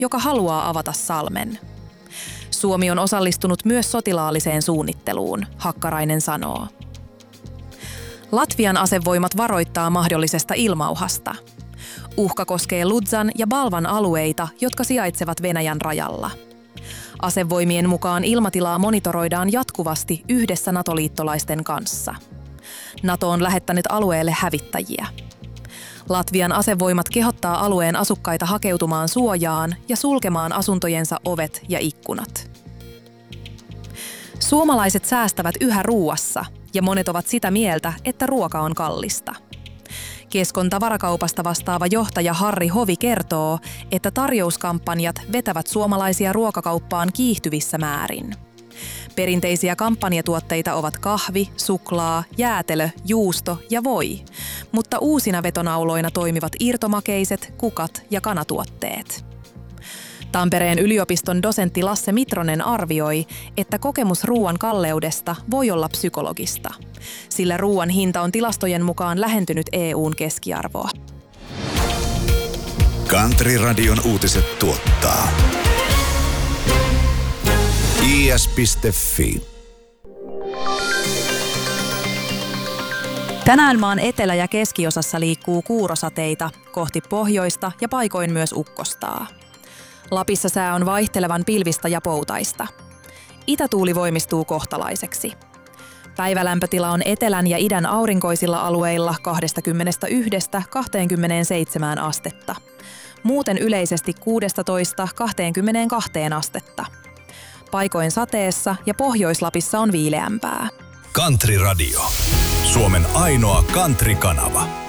joka haluaa avata salmen. Suomi on osallistunut myös sotilaalliseen suunnitteluun, Hakkarainen sanoo. Latvian asevoimat varoittaa mahdollisesta ilmauhasta. Uhka koskee Ludzan ja Balvan alueita, jotka sijaitsevat Venäjän rajalla. Asevoimien mukaan ilmatilaa monitoroidaan jatkuvasti yhdessä NATO-liittolaisten kanssa. NATO on lähettänyt alueelle hävittäjiä. Latvian asevoimat kehottaa alueen asukkaita hakeutumaan suojaan ja sulkemaan asuntojensa ovet ja ikkunat. Suomalaiset säästävät yhä ruuassa, ja monet ovat sitä mieltä, että ruoka on kallista. Keskon tavarakaupasta vastaava johtaja Harri Hovi kertoo, että tarjouskampanjat vetävät suomalaisia ruokakauppaan kiihtyvissä määrin. Perinteisiä kampanjatuotteita ovat kahvi, suklaa, jäätelö, juusto ja voi, mutta uusina vetonauloina toimivat irtomakeiset, kukat ja kanatuotteet. Tampereen yliopiston dosentti Lasse Mitronen arvioi, että kokemus ruoan kalleudesta voi olla psykologista, sillä ruoan hinta on tilastojen mukaan lähentynyt EU:n keskiarvoa. Country-radion uutiset tuottaa is.fi. Tänään maan etelä- ja keskiosassa liikkuu kuurosateita kohti pohjoista ja paikoin myös ukkostaa. Lapissa sää on vaihtelevan pilvistä ja poutaista. Itätuuli voimistuu kohtalaiseksi. Päivälämpötila on etelän ja idän aurinkoisilla alueilla 21–27 astetta. Muuten yleisesti 16–22 astetta. Paikoin sateessa ja Pohjois-Lapissa on viileämpää. Country Radio. Suomen ainoa country-kanava.